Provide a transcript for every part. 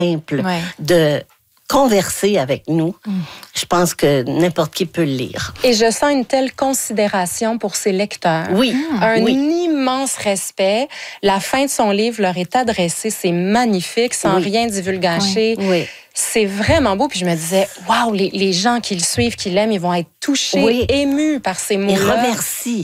simple de converser avec nous, je pense que n'importe qui peut le lire. Et je sens une telle considération pour ses lecteurs. Oui. Un immense respect. La fin de son livre leur est adressée. C'est magnifique, sans rien divulgacher. Oui. C'est vraiment beau. Puis je me disais, waouh, les gens qui le suivent, qui l'aiment, ils vont être touchés, émus par ces mots-là. Ils remercient.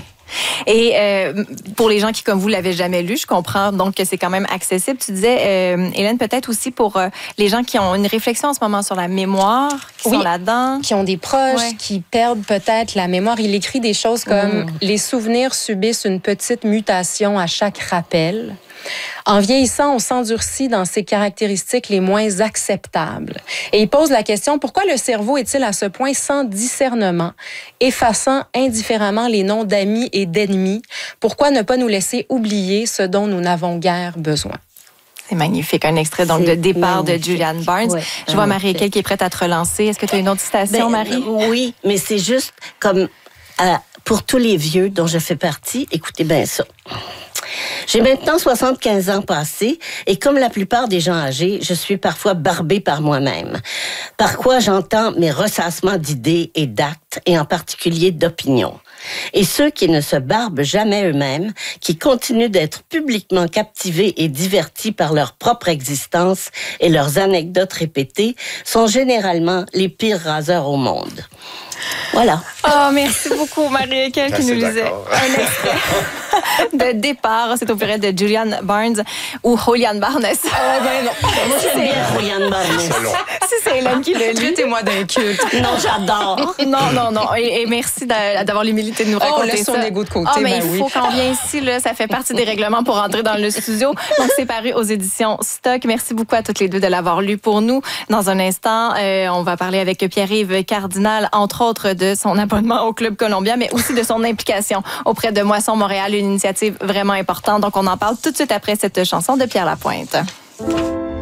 Et pour les gens qui, comme vous, l'avaient jamais lu, je comprends donc que c'est quand même accessible. Tu disais, Hélène, peut-être aussi pour les gens qui ont une réflexion en ce moment sur la mémoire, qui sont là-dedans. Qui ont des proches, qui perdent peut-être la mémoire. Il écrit des choses comme « Les souvenirs subissent une petite mutation à chaque rappel ». En vieillissant, on s'endurcit dans ses caractéristiques les moins acceptables. Et il pose la question, pourquoi le cerveau est-il à ce point sans discernement, effaçant indifféremment les noms d'amis et d'ennemis? Pourquoi ne pas nous laisser oublier ce dont nous n'avons guère besoin? C'est magnifique. Un extrait donc de Départ de Julian Barnes. Ouais, je vois Marie-Équelle qui est prête à te relancer. Est-ce que tu as une autre citation, Marie? Oui, mais c'est juste comme pour tous les vieux dont je fais partie, écoutez bien ça. J'ai maintenant 75 ans passés et comme la plupart des gens âgés, je suis parfois barbée par moi-même. Par quoi j'entends mes ressassements d'idées et d'actes et en particulier d'opinions. Et ceux qui ne se barbent jamais eux-mêmes, qui continuent d'être publiquement captivés et divertis par leur propre existence et leurs anecdotes répétées, sont généralement les pires raseurs au monde. Voilà. Oh, merci beaucoup, Marie-Équelle, qui nous lisait un extrait de Départ. C'est au pluriel de Julian Barnes ou Julian Barnes. Moi, j'aime bien Julian Barnes. Si c'est Hélène qui le lit. Traitez-moi d'un culte. Non, j'adore. Non. Et merci d'avoir l'humilité de nous raconter laisse ça. son ego de côté, Mais il faut qu'on vienne ici, là, ça fait partie des règlements pour entrer dans le studio. Donc, c'est paru aux éditions Stock. Merci beaucoup à toutes les deux de l'avoir lu pour nous. Dans un instant, on va parler avec Pierre-Yves Cardinal, entre autres de son abonnement au Club Colombia, mais aussi de son implication auprès de Moisson Montréal, une initiative vraiment importante. Donc, on en parle tout de suite après cette chanson de Pierre Lapointe.